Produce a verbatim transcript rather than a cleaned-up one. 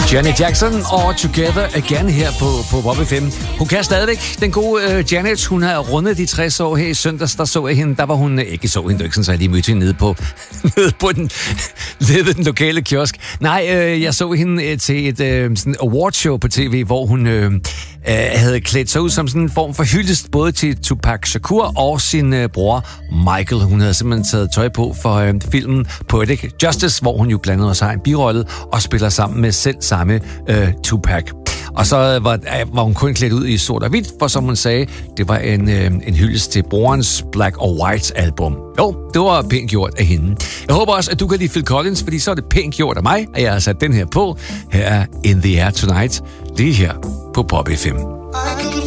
Janet Jackson og Together Again her på, på Pop F M. Hun kan stadigvæk. Den gode uh, Janet, hun har rundet de tres år her i søndags. Der så jeg hende. Der var hun ikke så hende, ikke sådan, så jeg lige mødte hende nede på, nede på den, nede ved den lokale kiosk. Nej, øh, jeg så hende øh, til et øh, sådan awardshow på tv, hvor hun øh, øh, havde klædt sig ud som sådan en form for hyldest både til Tupac Shakur og sin øh, bror Michael. Hun havde simpelthen taget tøj på for øh, filmen Poetic Justice, hvor hun jo blandt andet også har en birolle og spiller sammen med selv samme øh, Tupac. Og så var, var hun kun klædt ud i sort og hvidt, for som hun sagde, det var en, øh, en hyldest til brorens Black or White album. Jo, det var pænt gjort af hende. Jeg håber også, at du kan lide Phil Collins, fordi så er det pænt gjort af mig, at jeg har sat den her på. Her er In the Air Tonight, lige her på Pop F M.